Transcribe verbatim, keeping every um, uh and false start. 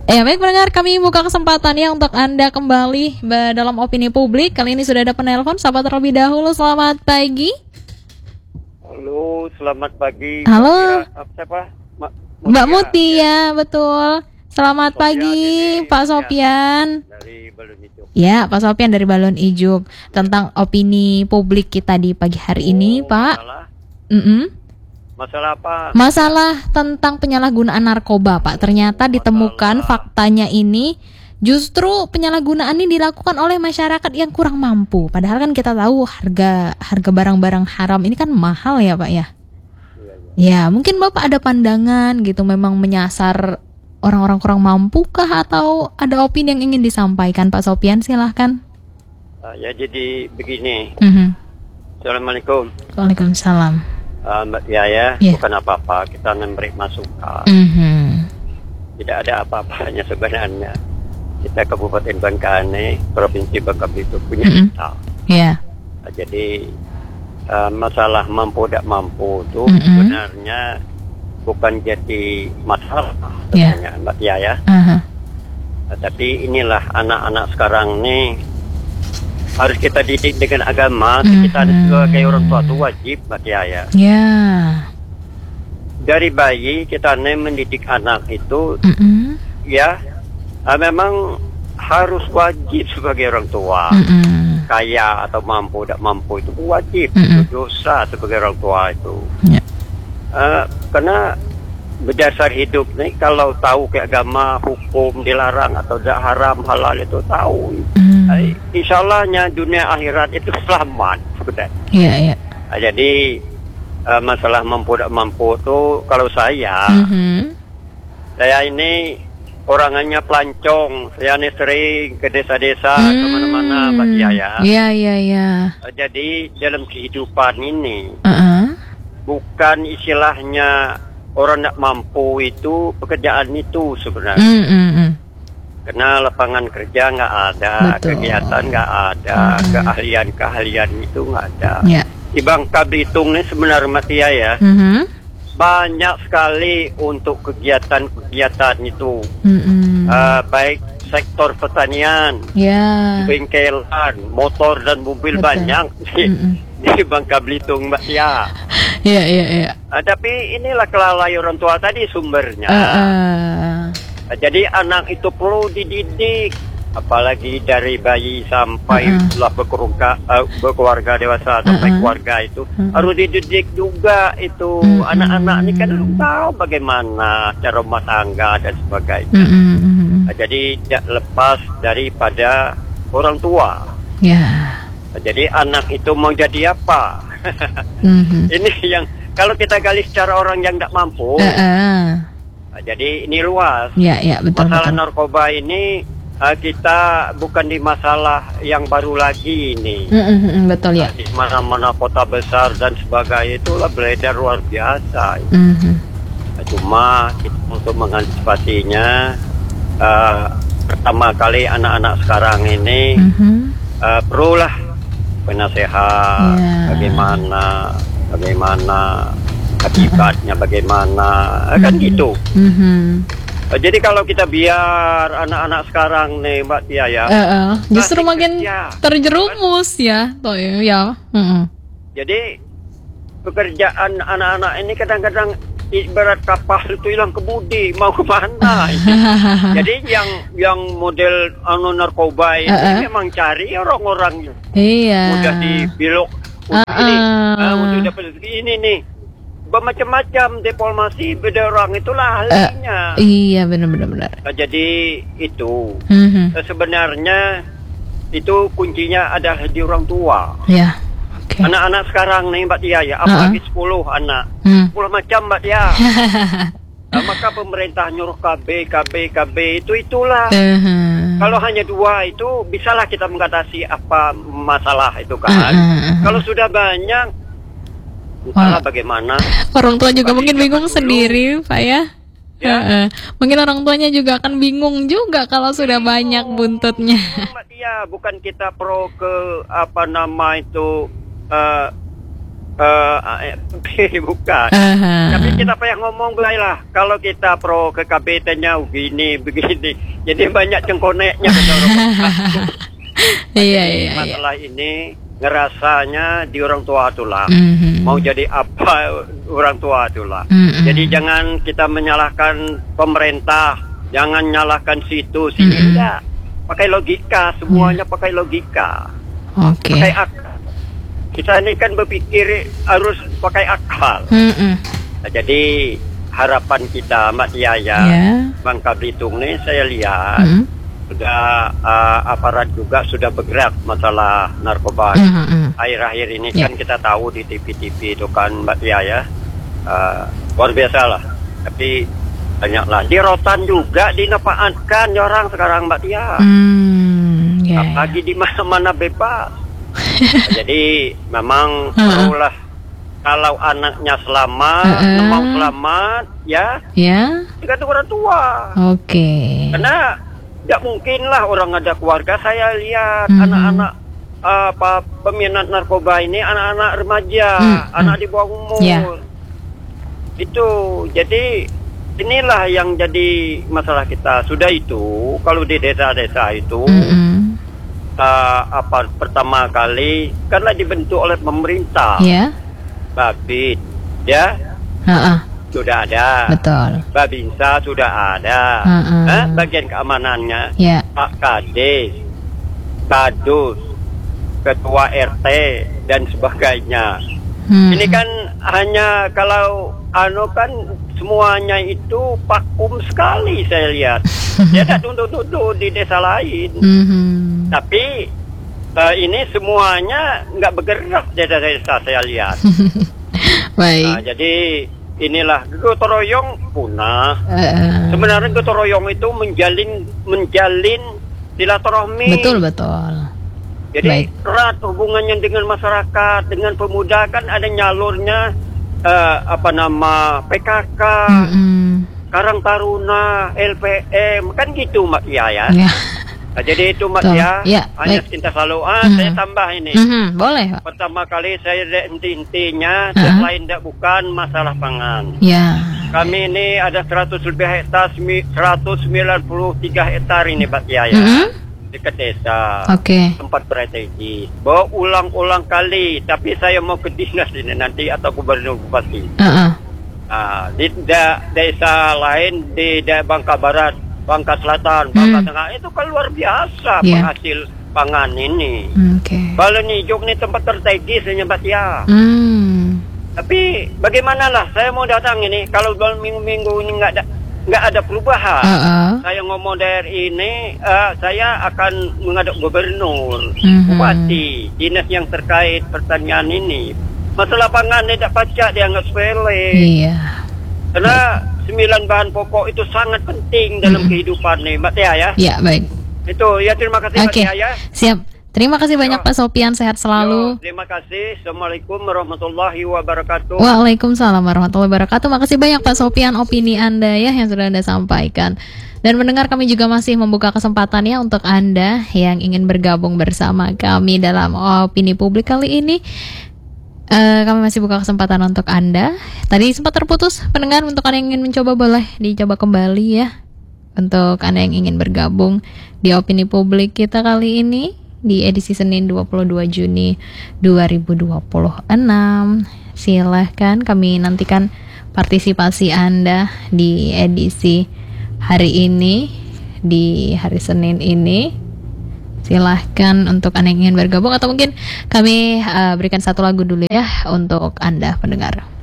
Ya baik pendengar, kami buka kesempatannya untuk Anda kembali dalam opini publik. Kali ini sudah ada penelpon, sapa terlebih dahulu. Selamat pagi. Halo, selamat pagi. Halo. Kira, siapa? Ma- Mbak Muti ya, betul. Selamat Sofian pagi ini, Pak ya, Sofian. Dari Balon Ijuk. Ya, Pak Sofian dari Balon Ijuk. Tentang opini publik kita di pagi hari ini, Oh, Pak. Masalah, Mm-mm. masalah apa? Masalah tentang penyalahgunaan narkoba, Pak. Ternyata ditemukan faktanya ini justru penyalahgunaan ini dilakukan oleh masyarakat yang kurang mampu. Padahal kan kita tahu harga harga barang-barang haram ini kan mahal ya, Pak ya. Iya, iya. Ya, mungkin Bapak ada pandangan gitu, memang menyasar orang-orang kurang mampu kah, atau ada opini yang ingin disampaikan, Pak Sofian? Silahkan. Uh, ya jadi begini. Mhm. Assalamualaikum. Waalaikumsalam. Uh, Mbak Yaya, Ya. bukan apa-apa. Kita memberi masukan. Mhm. Tidak ada apa-apanya sebenarnya. Kita Kabupaten Bangkane, Provinsi Bangka Belitung punya Mm-mm. kita. Ya. Uh, jadi uh, masalah mampu tidak mampu itu Mm-mm. sebenarnya bukan jadi masalah Ya. sebenarnya, Mbak Yaya. Aha. Nah, tapi inilah anak-anak sekarang nih harus kita didik dengan agama. Mhm. Kita sebagai orang tua itu wajib, Mbak Yaya. Ya. Dari bayi kita nih mendidik anak itu Mm-mm. ya ah, memang harus wajib sebagai orang tua. Mm-mm. Kaya atau mampu tidak mampu itu wajib. Mhm. Itu dosa sebagai orang tua itu. Ya. Ah, karena berdasar hidup nih, kalau tahu ke agama, hukum dilarang atau tidak haram halal itu tahu. Mm. Eh, Insya Allahnya dunia akhirat itu selamat sebenarnya. Iya, iya. Nah, jadi eh, masalah mampu tidak mampu itu kalau saya, Mhm. saya ini orangannya pelancong. Saya ini sering ke desa-desa, Hmm. kemana-mana, Mbak Yaya. Iya, iya, iya. Eh, Jadi dalam kehidupan ini Uh-uh. bukan istilahnya orang tidak mampu itu pekerjaan itu sebenarnya. Mm, mm, mm. Karena lapangan kerja nggak ada, Betul. kegiatan nggak ada, Mhm. keahlian-keahlian itu nggak ada. Ya. Di Bangka Belitung ini sebenarnya Mati ya, Mhm. banyak sekali untuk kegiatan-kegiatan itu. Mm-mm. Eh, baik sektor pertanian, Ya. bengkelan, motor dan mobil Betul. banyak di, Mm-mm. di Bangka Belitung, Mbak ya. Iya, iya, iya. Eh, tapi inilah kelalai orang tua tadi sumbernya. Uh-uh. Eh, Jadi anak itu perlu dididik, apalagi dari bayi sampai Uh-uh. setelah berkeluarga, uh, berkeluarga dewasa sampai Uh-uh. keluarga itu Uh-uh. harus dididik juga itu. Mm-mm. Anak-anak ini kan belum tahu bagaimana cara rumah tangga dan sebagainya. Mm-mm, mm-mm. Nah, jadi tidak lepas daripada orang tua. Ya. Nah, jadi anak itu mau jadi apa? Mhm. Ini yang kalau kita gali secara orang yang tidak mampu. Uh-uh. Nah, jadi ini luas. Ya, ya, betul, Masalah betul. narkoba ini uh, kita bukan di masalah yang baru lagi ini. Mm-mm, mm-mm, betul ya. Di mana-mana kota besar dan sebagainya itulah beredar luar biasa. Mhm. Nah, cuma kita untuk mengantisipasinya, uh, pertama kali anak-anak sekarang ini Mhm. uh, perlulah penasehat, Ya. bagaimana, bagaimana akibatnya, bagaimana, kan Mhm. gitu. Mhm. Uh, Jadi kalau kita biar anak-anak sekarang nih Mbak Tia ya, Uh-uh. Justru Masih makin kerja. terjerumus ya, toh ya. Mm-mm. jadi pekerjaan anak-anak ini kadang-kadang ibarat kapal itu hilang kemudi, mau kemana? Jadi yang yang model anu narkoba ini Uh-uh. memang cari orang-orang Iya. mudah dibilok untuk Uh-uh. ini, ah, untuk dapat rezeki ini nih. Bermacam-macam deformasi beda orang itulah ahlinya. Iya, benar-benar benar. Nah, jadi itu Mhm. eh, sebenarnya itu kuncinya adalah di orang tua. Ya. Oke. Anak-anak sekarang nih Mbak Tia ya, apalagi sepuluh anak, Hmm. sepuluh macam Mbak Tia. Nah, maka pemerintah nyuruh K B, K B, K B itu itulah. Uh-huh. Kalau hanya dua itu bisalah kita mengatasi apa masalah itu kan. Uh-uh. Kalau sudah banyak, entahlah bagaimana. Orang tua juga Bagi mungkin zaman bingung dulu. sendiri, Pak ya. Ya. Heeh. Mungkin orang tuanya juga akan bingung juga kalau sudah banyak buntutnya. Mbak Tia, bukan kita pro ke apa nama itu eh, uh, A F P bukan. Aha. Tapi kita payah ngomong lah. Kalau kita pro ke K B T-nya begini begini, jadi banyak cengkoneknya. Iya iya. Masalah ini ngerasanya di orang tua itulah. Mm-hmm. Mau jadi apa orang tua itulah. Mm-hmm. Jadi jangan kita menyalahkan pemerintah, jangan nyalahkan situ sini. Mm-hmm. Enggak. Pakai logika, semuanya yeah. pakai logika. Oke. Pakai akal. Kita ini kan berpikir harus pakai akal. Mm-hmm. Nah, jadi harapan kita Mbak Tia ya, yeah. Bangka Belitung nih saya lihat mm-hmm. sudah uh, aparat juga sudah bergerak masalah narkoba. Mm-hmm. Akhir-akhir ini yeah. kan kita tahu di T V-T V itu kan Mbak Tia ya, uh, luar biasa lah. Tapi banyaklah di rotan juga dinapaatkan orang sekarang Mbak Tia. Mm, yeah, Apalagi di mana-mana bebas. Jadi memang uh-uh. perlulah kalau anaknya selamat, uh-uh. mau selamat, ya, ya, juga orang tua. Oke. Okay. Karena tidak mungkin lah orang ada keluarga. Saya lihat mm-hmm. anak-anak uh, apa peminat narkoba ini anak-anak remaja, mm-hmm. anak di bawah umur. Yeah. Itu jadi inilah yang jadi masalah kita. Sudah itu kalau di desa-desa itu. Mm-hmm. Uh, apa pertama kali karena dibentuk oleh pemerintah, ya, Babit, ya, uh-uh. sudah ada, betul, Babinsa sudah ada, uh-uh. eh, bagian keamanannya, ya, Pak Kades, Kadus, Ketua R T dan sebagainya. hmm. Ini kan hanya kalau anu kan semuanya itu vakum sekali saya lihat. Dia tak tunduk-tunduk di desa lain. Mm-hmm. Tapi uh, ini semuanya nggak bergerak di desa saya lihat. Baik. Nah, jadi inilah gotong royong punah. Uh, Sebenarnya gotong royong itu menjalin menjalin silaturahmi. Betul betul. Jadi Baik. erat hubungannya dengan masyarakat, dengan pemuda kan ada nyalurnya uh, apa nama P K K, Mm-mm. Karang Taruna, L P M kan gitu Mbak Tia ya. Ya. Nah, jadi itu Mbak Betul. Tia, Ya, hanya baik. sekintas lalu. Ah, Mhm. saya tambah ini. Mm-hmm. Boleh Pak. Pertama kali saya inti-intinya, Uh-huh. selain tidak bukan masalah pangan. Ya. Kami ini ada seratus lebih hektar, seratus sembilan puluh tiga hektar ini Mbak Tia ya. Mm-hmm. Dekat desa. Oke. Okay. Tempat strategis. Bawa ulang-ulang kali, tapi saya mau ke dinas ini nanti atau gubernur bupati. Uh-uh. Nah, di da, desa lain di da, Bangka Barat, Bangka Selatan, Bangka Hmm. Tengah itu kan luar biasa Yeah. penghasil pangan ini. Oke. Okay. Kalau Nijok ini tempat strategis hanya Mbak Tia. Hmm. Tapi bagaimana lah saya mau datang ini kalau dalam minggu-minggu ini nggak ada nggak ada perubahan. Uh-uh. Saya ngomong dari ini, uh, saya akan menghadap gubernur, Mhm. bupati, dinas yang terkait pertanian ini. Masalah pangan tidak pacak dianggap sepele. Iya. Karena sembilan bahan pokok itu sangat penting dalam Mhm. kehidupan nih, Mbak Tia ya. Ya baik. Itu ya terima kasih Mbak Oke. Tia ya. Siap. Terima kasih banyak Yo. Pak Sopian, sehat selalu. Yo, terima kasih. Assalamualaikum warahmatullahi wabarakatuh. Waalaikumsalam warahmatullahi wabarakatuh. Makasih banyak Pak Sopian opini Anda ya yang sudah Anda sampaikan. Dan mendengar kami juga masih membuka kesempatan ya untuk Anda yang ingin bergabung bersama kami dalam opini publik kali ini. Uh, kami masih buka kesempatan untuk Anda. Tadi sempat terputus pendengar, untuk Anda yang ingin mencoba boleh dicoba kembali ya. Untuk Anda yang ingin bergabung di opini publik kita kali ini di edisi Senin dua puluh dua Juni dua ribu dua puluh enam. Silahkan, kami nantikan partisipasi Anda di edisi hari ini, di hari Senin ini. Silahkan untuk Anda yang ingin bergabung, atau mungkin kami uh, berikan satu lagu dulu ya untuk Anda pendengar.